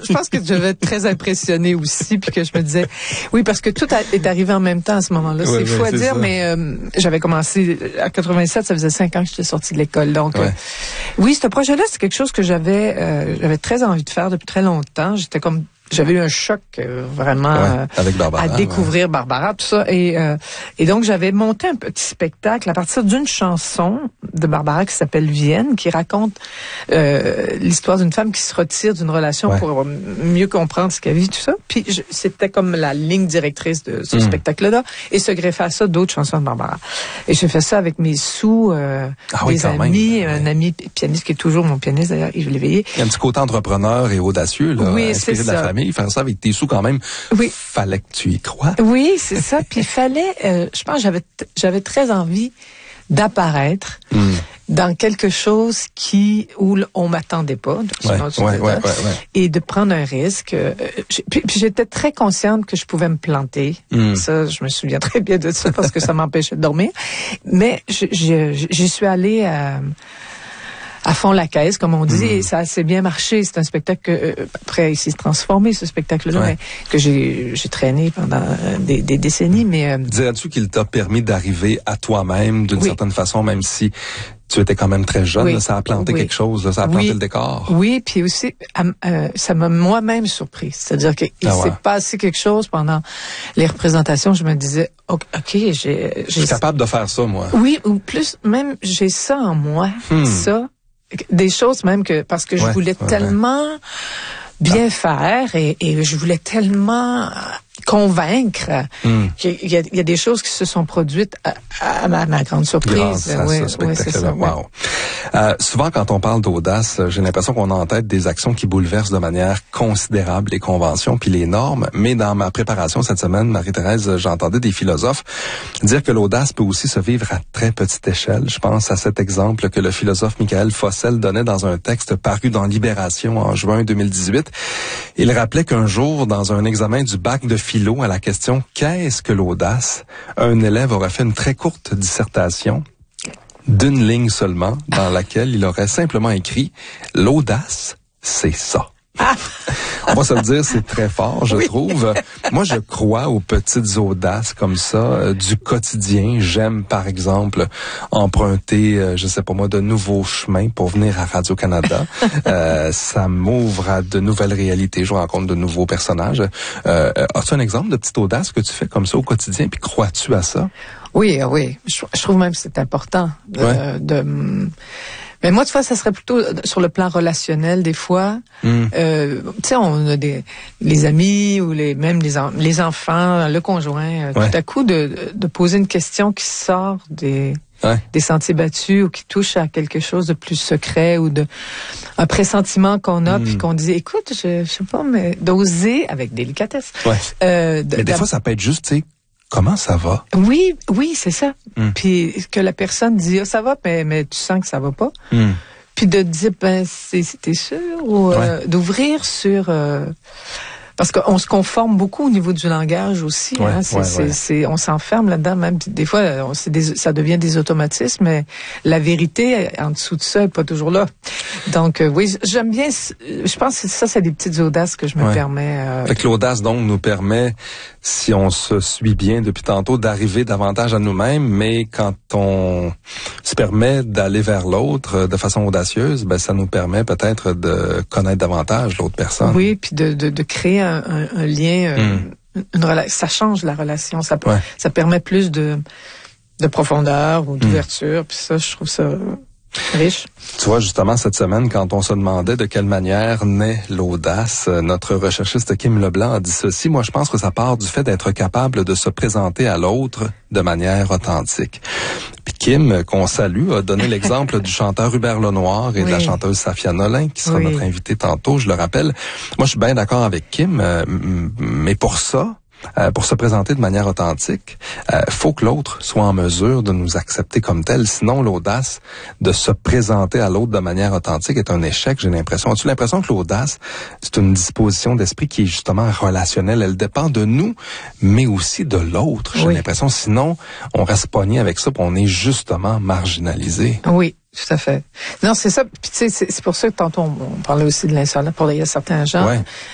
je pense que je devais être très impressionnée aussi, puis que je me disais, oui, parce que tout est arrivé en même temps à ce moment-là. C'est fou à dire, mais j'avais commencé à 87, ça faisait 5 ans que j'étais sortie de l'école. Donc, oui, ce projet-là, c'est quelque chose que j'avais très envie de faire depuis très longtemps. J'avais eu un choc vraiment avec Barbara, à découvrir Barbara, tout ça. Et donc, j'avais monté un petit spectacle à partir d'une chanson de Barbara qui s'appelle Vienne, qui raconte l'histoire d'une femme qui se retire d'une relation pour mieux comprendre ce qu'elle vit, tout ça. Puis, c'était comme la ligne directrice de ce spectacle-là. Et se greffer à ça d'autres chansons de Barbara. Et j'ai fait ça avec mes des amis, un ami pianiste qui est toujours mon pianiste, d'ailleurs, Yves Léveillé. Il y a un petit côté entrepreneur et audacieux, là, inspiré de la famille. Faire ça avec tes sous quand même, fallait que tu y crois. Oui, c'est ça. Puis il fallait, je pense, j'avais très envie d'apparaître dans quelque chose où on m'attendait pas, et de prendre un risque. Puis j'étais très consciente que je pouvais me planter. Ça, je me souviens très bien de ça parce que ça m'empêchait de dormir. Mais j'y suis allée à fond la caisse, comme on dit, et ça a assez bien marché. C'est un spectacle que, après, il s'est transformé, ce spectacle-là, mais que j'ai traîné pendant des décennies, mais... Dirais-tu qu'il t'a permis d'arriver à toi-même d'une certaine façon, même si tu étais quand même très jeune, là, ça a planté quelque chose, là, ça a planté le décor? Oui, puis aussi, ça m'a moi-même surpris. C'est-à-dire qu'il s'est passé quelque chose pendant les représentations. Je me disais, OK, je suis capable de faire ça, moi. Oui, ou plus, même, j'ai ça en moi, ça. Des choses même parce que je voulais tellement bien faire et je voulais tellement convaincre qu'il y a des choses qui se sont produites à ma grande surprise. C'est ça. Wow. Souvent, quand on parle d'audace, j'ai l'impression qu'on a en tête des actions qui bouleversent de manière considérable les conventions puis les normes. Mais dans ma préparation cette semaine, Marie-Thérèse, j'entendais des philosophes dire que l'audace peut aussi se vivre à très petite échelle. Je pense à cet exemple que le philosophe Michael Fossel donnait dans un texte paru dans Libération en juin 2018. Il rappelait qu'un jour, dans un examen du bac de philo à la question « Qu'est-ce que l'audace ?», un élève aurait fait une très courte dissertation d'une ligne seulement, dans laquelle il aurait simplement écrit « L'audace, c'est ça ». On va se le dire, c'est très fort, je trouve. Moi, je crois aux petites audaces comme ça, du quotidien. J'aime, par exemple, emprunter, je sais pas moi, de nouveaux chemins pour venir à Radio-Canada. Ça m'ouvre à de nouvelles réalités. Je rencontre de nouveaux personnages. As-tu un exemple de petite audace que tu fais comme ça au quotidien, puis crois-tu à ça? Oui. Je trouve même que c'est important mais moi, tu vois, ça serait plutôt sur le plan relationnel, des fois. Tu sais, on a les amis ou même les enfants, le conjoint, tout à coup, de poser une question qui sort des sentiers battus ou qui touche à quelque chose de plus secret ou un pressentiment qu'on a puis qu'on dit, écoute, je sais pas, mais d'oser avec délicatesse. Mais des fois, ça peut être juste, tu sais, comment ça va? Oui, c'est ça. Puis que la personne dit, ça va, mais tu sens que ça va pas. Puis de dire, t'es sûr? Ou d'ouvrir sur... parce qu'on se conforme beaucoup au niveau du langage aussi. On s'enferme là-dedans même. Puis des fois, ça devient des automatismes, mais la vérité en dessous de ça est pas toujours là. Donc oui, j'aime bien. Je pense que ça, c'est des petites audaces que je me permets. Fait que l'audace donc nous permet, si on se suit bien depuis tantôt, d'arriver davantage à nous-mêmes, mais quand on se permet d'aller vers l'autre de façon audacieuse, ça nous permet peut-être de connaître davantage l'autre personne. Oui, puis de créer un lien, ça change la relation, ça permet plus de profondeur ou d'ouverture, puis ça, je trouve ça riche. Tu vois, justement, cette semaine, quand on se demandait de quelle manière naît l'audace, notre recherchiste Kim Leblanc a dit ceci. Moi, je pense que ça part du fait d'être capable de se présenter à l'autre de manière authentique. Puis Kim, qu'on salue, a donné l'exemple du chanteur Hubert Lenoir et de la chanteuse Safia Nolin, qui sera notre invitée tantôt, je le rappelle. Moi, je suis bien d'accord avec Kim, mais pour ça, pour se présenter de manière authentique, faut que l'autre soit en mesure de nous accepter comme tel. Sinon, l'audace de se présenter à l'autre de manière authentique est un échec, j'ai l'impression. As-tu l'impression que l'audace, c'est une disposition d'esprit qui est justement relationnelle? Elle dépend de nous, mais aussi de l'autre. J'ai l'impression, sinon, on reste pogné avec ça, puis on est justement marginalisé. Oui. Tout à fait. Non, c'est ça. Puis tu sais, c'est pour ça que tantôt on parlait aussi de l'insolence. Pour certains gens,